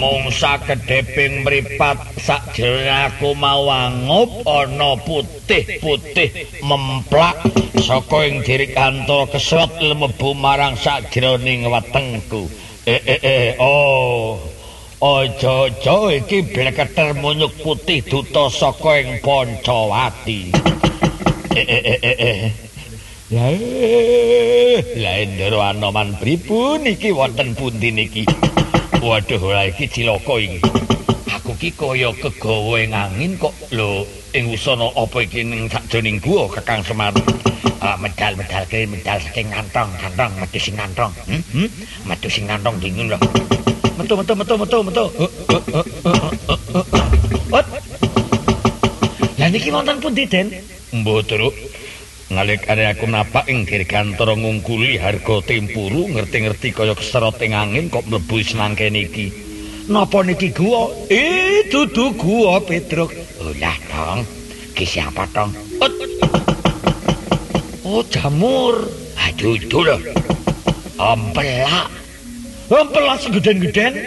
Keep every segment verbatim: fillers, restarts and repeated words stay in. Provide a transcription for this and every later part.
mung sakedheping mripat sakjroning aku mau angup ana putih-putih memplak saka ing dirikantara kesot lemebu marang sakjroning wetengku. Eh eh eh oh aja-aja iki bleketer munyuk putih duta saka ing Pancawati. Eh eh eh eh eh Lah lah Ndoro Anoman pripun iki wonten pundi niki? Waduh lah iki cilaka iki. Aku ki kaya kegawa ing angin kok lho ing usana apa iki ning sakjroning gua Kakang Semar. Ah medal-medal ke medal saking kantong, kantong metu sing kantong. Hmm? Hmm? Metu sing kantong dingin lho. Metu metu metu metu metu. Ot. Lah niki wonten pundi, Den? Mbuh, Truk. Nalikane aku napak ing dirgantara ngungkuli harga tempuru ngerti-ngerti kaya keserot ing angin kok mlebu senangke niki. Napa niki gua? Eh dudu gua Petruk. Oh lah dong. Ki siapa dong? Ut. Oh jamur. Aduh itu lho. Ampelak. Ampelak segeden-geden.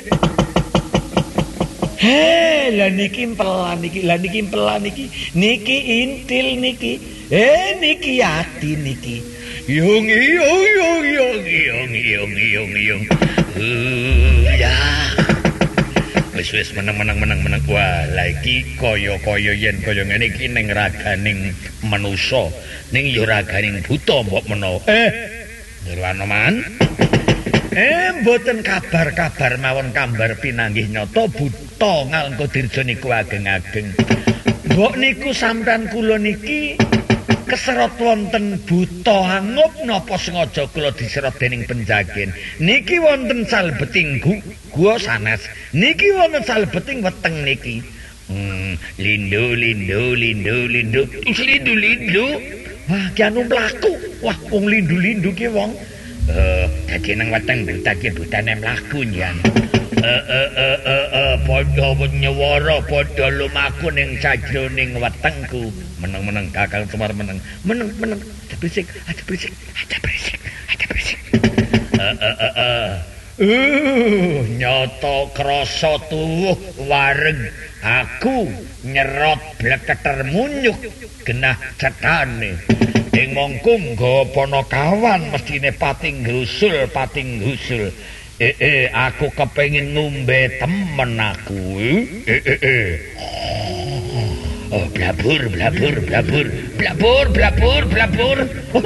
Heh, lah niki empelan niki, lah niki empelan niki. Niki intil niki. Eh niki ati niki. Yung yung yung yung yung yung yung yung. Uh, ya. Wis wis meneng meneng meneng meneng. Wah, lah iki kaya-kaya yen kaya ngene iki ning raganing manusa, ning ya raganing buta mbok menawa. Eh, Ndoro Anoman. Eh, mboten kabar-kabar mawon kambar pinanggih nyata buta ngalengka dirja niku ageng-ageng. Mbok niku sampean kula niki keserot wonten buta angup napa sengaja kula diserot dening penjagen. Niki wonten salebeting gua sanes. Niki wonten salebeting weteng niki. Hmm, lindo lindo lindo lindo. Lindo lindo. Wah, ki anu mlaku. Wah, wong lindu-lindu ki wong. Eh, dadi nang weteng buta ki butane mlaku nyan. Eh eh eh eh eh padha nyewara padha lumaku ning sajroning wetengku. Meneng-meneng Kakang Semar meneng. Meneng meneng aja berisik, aja berisik, aja berisik, aja berisik. Eh eh eh eh. Uh, nyata krasa tuwuh wareng aku nyerot bleketer munyuk genah cethane. Ing mongkung nggawa panakawan mestine pating ngrusul pating ngrusul. Eh eh aku kepengin ngombe temen aku. Eh eh eh. Oh, blabur blabur blabur blabur blabur blabur.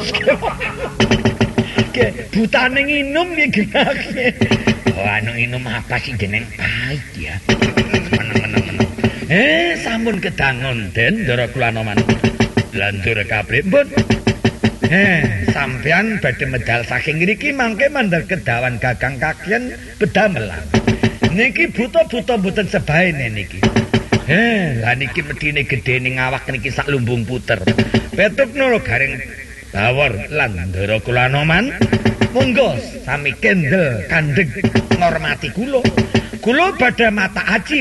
Ke butane nginum ya genake. Oh anu nginum apa sih jeneng pahit ya. Meneng-meneng. Eh sampun kedangun Den Ndoro Anoman. Lantur kabeh pun. Eh, sampean badhe medal saking ngriki mangke mandhal kedawan gagang kakien bedamelan. Niki buta-buta mboten sebaene niki. Eh, lah niki medine gedene ngawak niki sak lumbung puter. Petuk nolo garing bawor lan Ndoro Anoman. Monggo sami kendel kandheng ngormati kula. Kula badhe mata aji